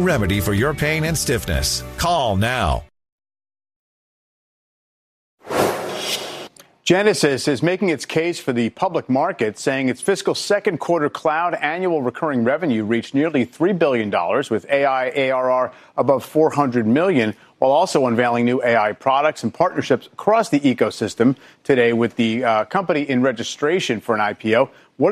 remedy for your pain and stiffness. Call now. Genesis is making its case for the public market, saying its fiscal second quarter cloud annual recurring revenue reached nearly $3 billion, with AI ARR above $400 million, while also unveiling new AI products and partnerships across the ecosystem today with the company in registration for an IPO.